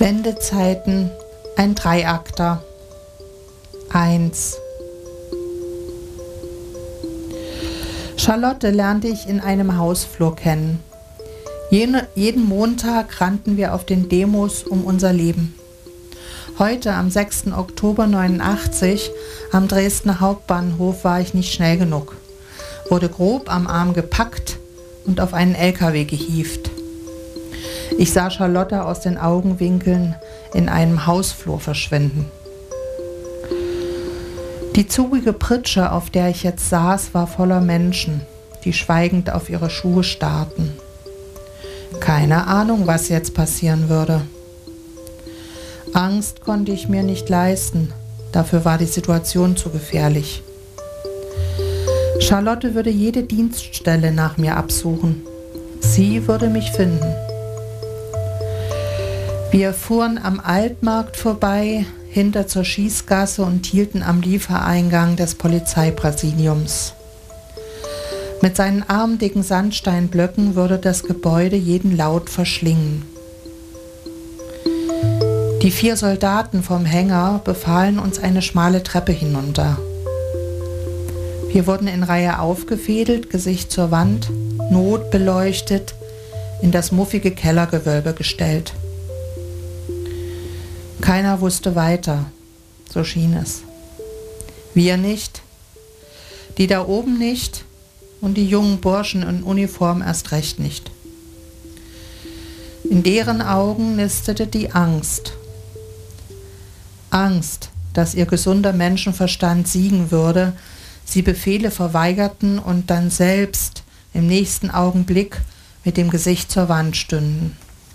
Wendezeiten, ein Dreiakter. 1. Charlotte lernte ich in einem Hausflur kennen. Jeden Montag rannten wir auf den Demos um unser Leben. Heute, am 6. Oktober 89, am Dresdner Hauptbahnhof, war ich nicht schnell genug. Wurde grob am Arm gepackt und auf einen LKW gehievt. Ich sah Charlotte aus den Augenwinkeln in einem Hausflur verschwinden. Die zugige Pritsche, auf der ich jetzt saß, war voller Menschen, die schweigend auf ihre Schuhe starrten. Keine Ahnung, was jetzt passieren würde. Angst konnte ich mir nicht leisten, dafür war die Situation zu gefährlich. Charlotte würde jede Dienststelle nach mir absuchen. Sie würde mich finden. Wir fuhren am Altmarkt vorbei, hinter zur Schießgasse und hielten am Liefereingang des Polizeipräsidiums. Mit seinen armdicken Sandsteinblöcken würde das Gebäude jeden Laut verschlingen. Die 4 Soldaten vom Hänger befahlen uns eine schmale Treppe hinunter. Wir wurden in Reihe aufgefädelt, Gesicht zur Wand, notbeleuchtet, in das muffige Kellergewölbe gestellt. Keiner wusste weiter, so schien es. Wir nicht, die da oben nicht und die jungen Burschen in Uniform erst recht nicht. In deren Augen nistete die Angst. Angst, dass ihr gesunder Menschenverstand siegen würde, sie Befehle verweigerten und dann selbst im nächsten Augenblick mit dem Gesicht zur Wand stünden.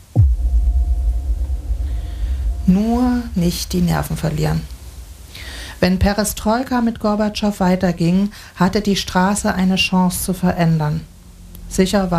Nur nicht die Nerven verlieren. Wenn Perestroika mit Gorbatschow weiterging, hatte die Straße eine Chance zu verändern. Sicher war